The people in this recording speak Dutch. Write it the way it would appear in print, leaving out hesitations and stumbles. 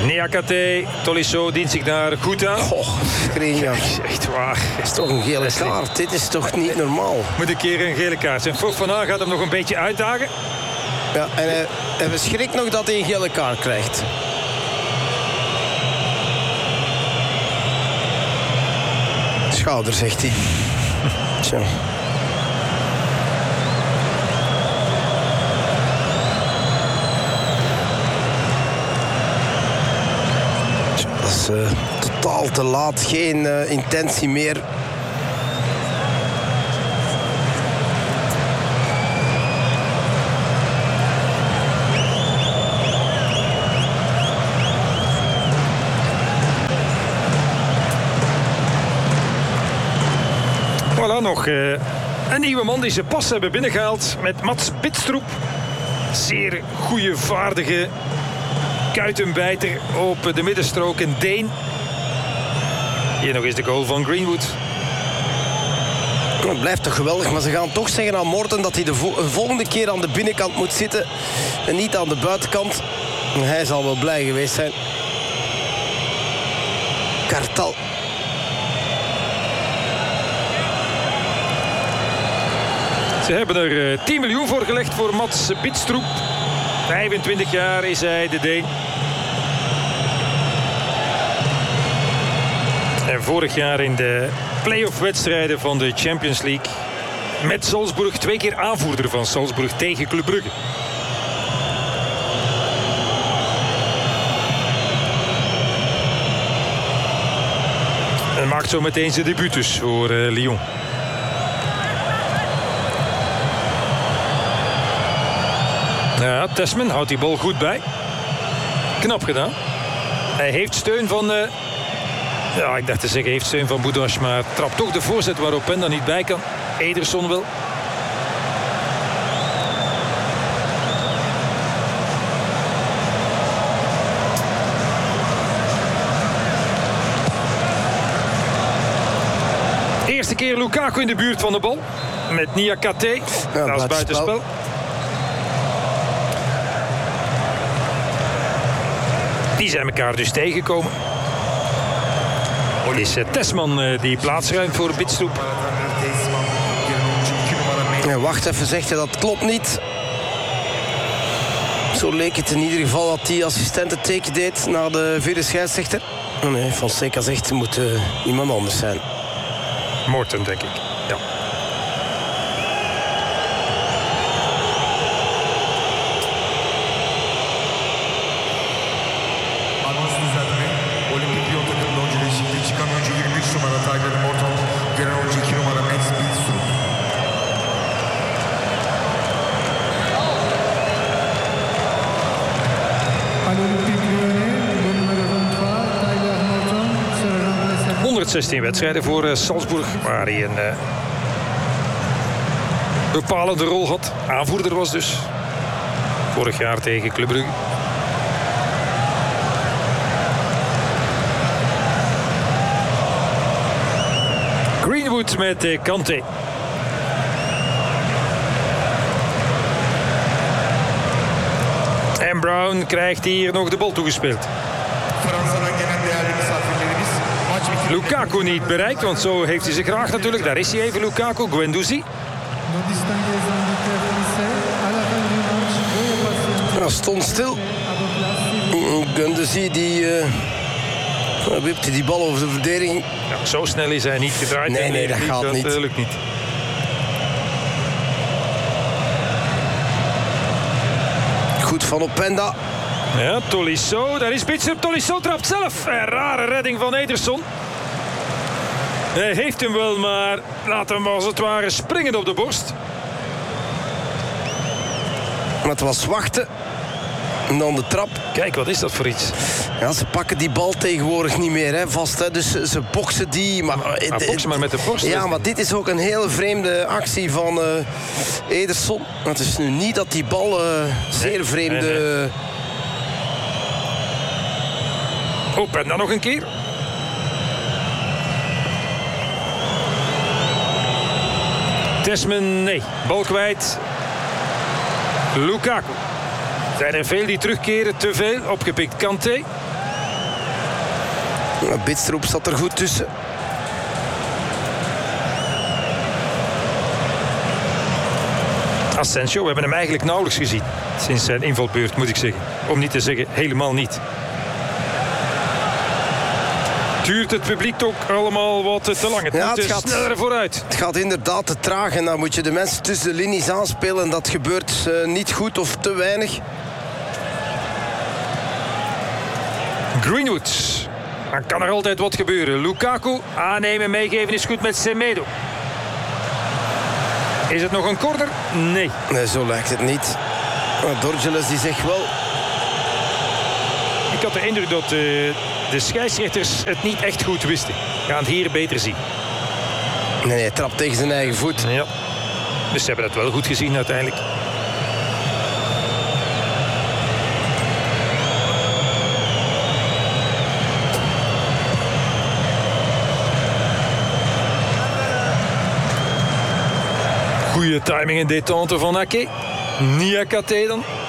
Niakate, Tolisso dient zich daar goed aan. Goh, Skriniar. Echt waar. Het is toch een gele kaart. Dit is toch niet normaal. Moet een keer een gele kaart zijn. Fofana gaat hem nog een beetje uitdagen. Ja, en hij verschrikt nog dat hij een gele kaart krijgt. Schouder, zegt hij. Tja. Dat is totaal te laat. Geen intentie meer. Voilà, nog een nieuwe man die ze pas hebben binnengehaald met Mats Bidstrup. Zeer goede, vaardige kuitenbijter op de middenstrook. Een Deen. Hier nog eens de goal van Greenwood. Het blijft toch geweldig, maar ze gaan toch zeggen aan Morten dat hij de volgende keer aan de binnenkant moet zitten en niet aan de buitenkant. Hij zal wel blij geweest zijn. Kartal. Ze hebben er 10 miljoen voor gelegd voor Mats Bidstrup. 25 jaar is hij, de Deen. En vorig jaar in de play-off wedstrijden van de Champions League met Salzburg 2 keer aanvoerder van Salzburg tegen Club Brugge. En maakt zo meteen zijn debuut dus voor Lyon. Ja, Tesman houdt die bal goed bij. Knap gedaan. Hij heeft steun van... ja, ik dacht te zeggen, heeft steun van Boudache, maar trapt toch de voorzet waar Openda niet bij kan. Ederson wel. Eerste keer Lukaku in de buurt van de bal. Met Niakate. Ja, dat is buitenspel. Die zijn elkaar dus tegengekomen. Het is Tesman die plaatsruimt voor Bidstrup. Ja, wacht even, zegt hij, dat klopt niet. Zo leek het in ieder geval dat die assistent het teken deed naar de vierde scheidsrechter. Oh nee, Fonseca zegt het moet iemand anders zijn. Morten, denk ik. Ja. Morton, 116 wedstrijden voor Salzburg, waar hij een bepalende rol had. Aanvoerder was dus. Vorig jaar tegen Club Brugge. Greenwood met Kanté. En Brown krijgt hier nog de bal toegespeeld. Lukaku niet bereikt, want zo heeft hij ze graag natuurlijk. Daar is hij even, Lukaku. Guendouzi. Ja, stond stil. Guendouzi die wipte die bal over de verdediging. Ja, zo snel is hij niet gedraaid. Nee, dat gaat niet. Dat lukt niet. Goed van Openda. Ja, Tolisso, daar is Bidstrup. Tolisso trapt zelf. Een rare redding van Ederson. Hij heeft hem wel, maar laat hem als het ware springen op de borst. Maar het was wachten. En dan de trap. Kijk, wat is dat voor iets? Ja, ze pakken die bal tegenwoordig niet meer vast. Hè. Dus ze boksen die. Maar boksen maar met de borst. Ja, maar dit is ook een heel vreemde actie van Ederson. Het is nu niet dat die bal zeer vreemde... Nee. Oh, en dan nog een keer. Tesman, nee. Bal kwijt. Lukaku. Zijn er veel die terugkeren, te veel. Opgepikt Kanté. Bidstrup zat er goed tussen. Asensio, we hebben hem eigenlijk nauwelijks gezien. Sinds zijn invalbeurt, moet ik zeggen. Om niet te zeggen, helemaal niet. Duurt het publiek ook allemaal wat te lang? Het moet het gaat sneller vooruit. Het gaat inderdaad te traag en dan moet je de mensen tussen de linies aanspelen. En dat gebeurt niet goed of te weinig. Greenwood. Dan kan er altijd wat gebeuren. Lukaku, aannemen, meegeven is goed met Semedo. Is het nog een corner? Nee. Nee, zo lijkt het niet. Dorgeles die zegt wel... Ik had de indruk dat de scheidsrechters het niet echt goed wisten. Gaan het hier beter zien. Nee, hij trapt tegen zijn eigen voet. Ja. Dus ze hebben het wel goed gezien uiteindelijk. Goeie timing en détente van Ake. Niakate dan.